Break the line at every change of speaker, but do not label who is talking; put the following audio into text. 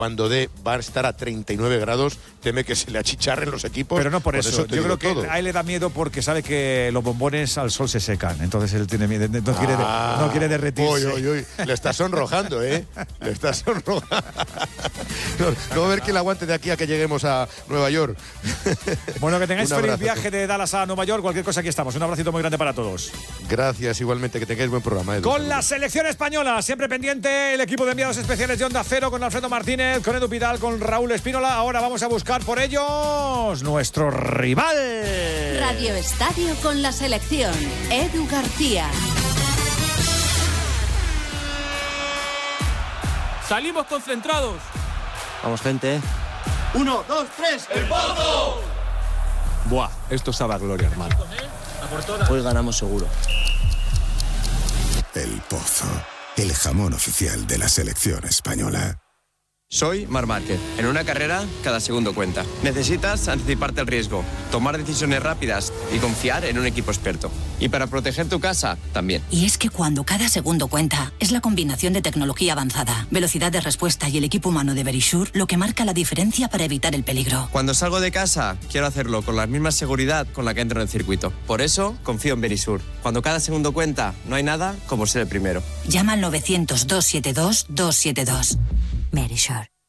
cuando va a estar a 39 grados, teme que se le achicharren los equipos.
Pero no por eso. Yo creo que
todo.
a él le da miedo porque sabe que los bombones al sol se secan. Entonces él tiene miedo, no quiere derretirse.
Uy. Le está sonrojando, ¿eh? Le está sonrojando. No va a ver que le aguante de aquí a que lleguemos a Nueva York.
Bueno, que tengáis feliz viaje de Dallas a Nueva York. Cualquier cosa, aquí estamos. Un abracito muy grande para todos.
Gracias, igualmente. Que tengáis buen programa, Edu.
Con la selección española, siempre pendiente el equipo de enviados especiales de Onda Cero con Alfredo Martínez, con Edu Pidal, con Raúl Espínola. Ahora vamos a buscar por ellos nuestro rival.
Radio Estadio con la selección. Edu García.
Salimos concentrados.
Vamos, gente.
1, 2, 3.
¡El Pozo!
Buah, esto sabe a gloria, hermano.
Hoy ganamos seguro.
El Pozo, el jamón oficial de la selección española.
Soy Marc Márquez. En una carrera, cada segundo cuenta. Necesitas anticiparte al riesgo, tomar decisiones rápidas y confiar en un equipo experto. Y para proteger tu casa, también.
Y es que cuando cada segundo cuenta, es la combinación de tecnología avanzada, velocidad de respuesta y el equipo humano de Verisure lo que marca la diferencia para evitar el peligro.
Cuando salgo de casa, quiero hacerlo con la misma seguridad con la que entro en el circuito. Por eso, confío en Verisure. Cuando cada segundo cuenta, no hay nada como ser el primero.
Llama al 900-272-272. Verisure.